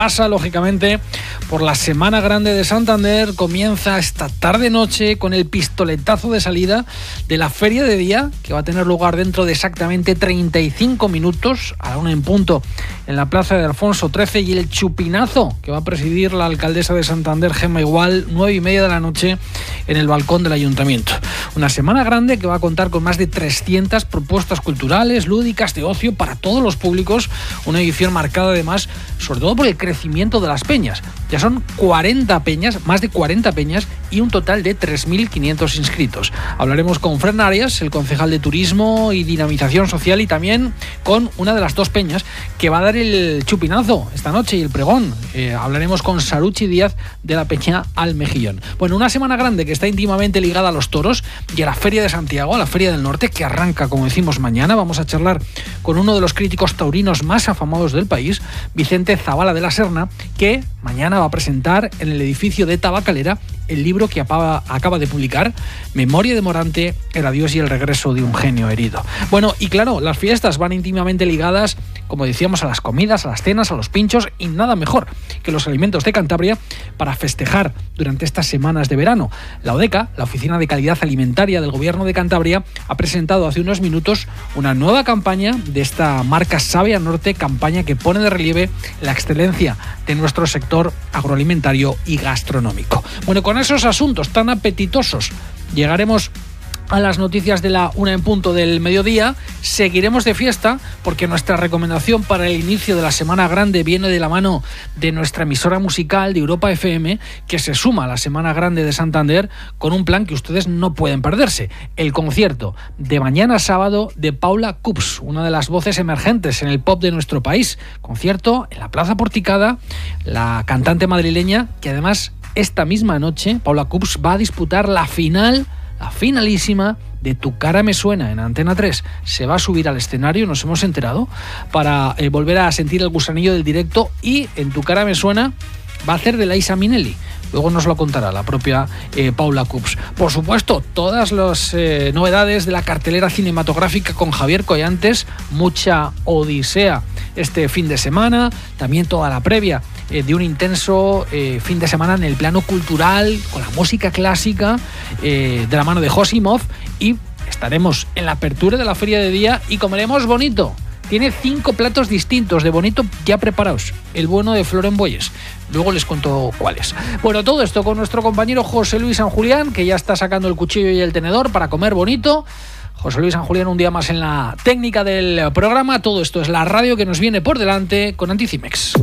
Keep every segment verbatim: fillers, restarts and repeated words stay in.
Pasa, lógicamente, por la Semana Grande de Santander. Comienza esta tarde-noche con el pistoletazo de salida de la Feria de Día, que va a tener lugar dentro de exactamente treinta y cinco minutos, a la una en punto, en la plaza de Alfonso trece, y el chupinazo que va a presidir la alcaldesa de Santander, Gemma Igual, nueve y media de la noche, en el balcón del Ayuntamiento. Una Semana Grande que va a contar con más de trescientas propuestas culturales, lúdicas, de ocio para todos los públicos. Una edición marcada, además, sobre todo por el crecimiento de las peñas. Ya son cuarenta peñas, más de cuarenta peñas, y un total de tres mil quinientos inscritos. Hablaremos con Fran Arias, el concejal de Turismo y Dinamización Social, y también con una de las dos peñas que va a dar el chupinazo esta noche y el pregón. Eh, hablaremos con Saruchi Díaz, de la peña Al Mejillón. Bueno, una Semana Grande que está íntimamente ligada a los toros y a la Feria de Santiago, a la Feria del Norte, que arranca, como decimos, mañana. Vamos a charlar con uno de los críticos taurinos más afamados del país, Vicente Zavala de la Serna, que mañana va a presentar en el edificio de Tabacalera el libro que acaba, acaba de publicar, Memoria de Morante, el adiós y el regreso de un genio herido. Bueno, y claro, las fiestas van íntimamente ligadas, como decíamos, a las comidas, a las cenas, a los pinchos, y nada mejor que los alimentos de Cantabria para festejar durante estas semanas de verano. La ODECA, la Oficina de Calidad Alimentaria del Gobierno de Cantabria, ha presentado hace unos minutos una nueva campaña de esta marca Sabe a Norte, campaña que pone de relieve la excelencia de nuestro sector agroalimentario y gastronómico. Bueno, con esos asuntos tan apetitosos llegaremos a las noticias de la una en punto del mediodía. Seguiremos de fiesta porque nuestra recomendación para el inicio de la Semana Grande viene de la mano de nuestra emisora musical de Europa F M, que se suma a la Semana Grande de Santander con un plan que ustedes no pueden perderse: el concierto de mañana sábado de Paula Cups, una de las voces emergentes en el pop de nuestro país. Concierto en la Plaza Porticada. La cantante madrileña, que además esta misma noche, Paula Cups, va a disputar la final La finalísima de Tu cara me suena en Antena tres. Se va a subir al escenario, nos hemos enterado, para eh, volver a sentir el gusanillo del directo, y en Tu cara me suena va a hacer de Liza Minnelli. Luego nos lo contará la propia eh, Paula Cups. Por supuesto, todas las eh, novedades de la cartelera cinematográfica con Javier Collantes, mucha odisea este fin de semana, también toda la previa eh, de un intenso eh, fin de semana en el plano cultural, con la música clásica, eh, de la mano de Josimov, y estaremos en la apertura de la Feria de Día y comeremos bonito. Tiene cinco platos distintos de bonito ya preparados. El bueno de Flor en Bueyes. Luego les cuento cuáles. Bueno, todo esto con nuestro compañero José Luis San Julián, que ya está sacando el cuchillo y el tenedor para comer bonito. José Luis San Julián, un día más en la técnica del programa. Todo esto es la radio que nos viene por delante con Anticimex.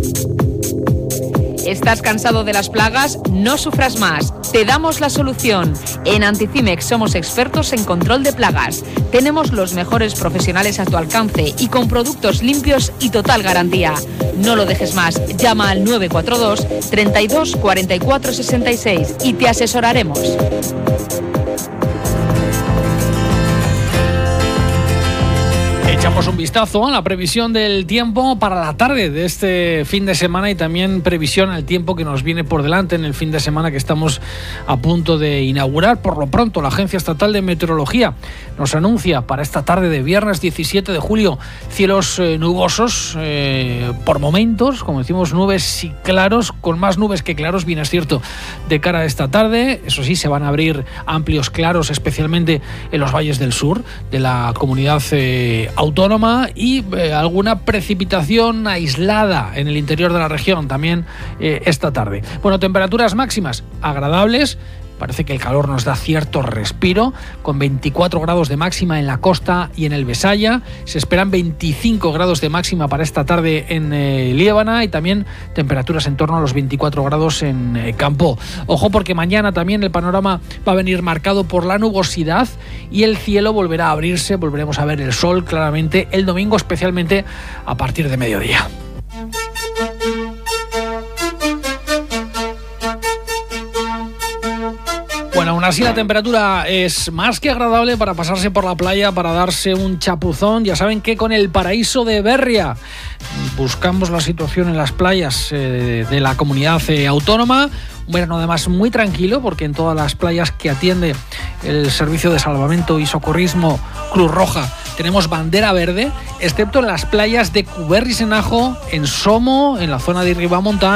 ¿Estás cansado de las plagas? No sufras más. Te damos la solución. En Anticimex somos expertos en control de plagas. Tenemos los mejores profesionales a tu alcance y con productos limpios y total garantía. No lo dejes más. Llama al nueve cuatro dos, treinta y dos, cuarenta y cuatro, sesenta y seis y te asesoraremos. Echamos un vistazo a la previsión del tiempo para la tarde de este fin de semana, y también previsión al tiempo que nos viene por delante en el fin de semana que estamos a punto de inaugurar. Por lo pronto, la Agencia Estatal de Meteorología nos anuncia para esta tarde de viernes diecisiete de julio cielos eh, nubosos, eh, por momentos, como decimos, nubes y claros, con más nubes que claros, bien es cierto, de cara a esta tarde. Eso sí, se van a abrir amplios claros, especialmente en los valles del sur de la comunidad eh, autónoma, y eh, alguna precipitación aislada en el interior de la región también eh, esta tarde. Bueno, temperaturas máximas agradables. Parece que el calor nos da cierto respiro, con veinticuatro grados de máxima en la costa y en el Besaya. Se esperan veinticinco grados de máxima para esta tarde en eh, Liébana, y también temperaturas en torno a los veinticuatro grados en eh, Campo. Ojo, porque mañana también el panorama va a venir marcado por la nubosidad y el cielo volverá a abrirse. Volveremos a ver el sol claramente el domingo, especialmente a partir de mediodía. Bueno, aún así la temperatura es más que agradable para pasarse por la playa, para darse un chapuzón. Ya saben que con el Paraíso de Berria buscamos la situación en las playas eh, de la comunidad eh, autónoma. Un verano además muy tranquilo, porque en todas las playas que atiende el Servicio de Salvamento y Socorrismo Cruz Roja tenemos bandera verde, excepto en las playas de Cuberri Senajo, en Somo, en la zona de Ribamontana,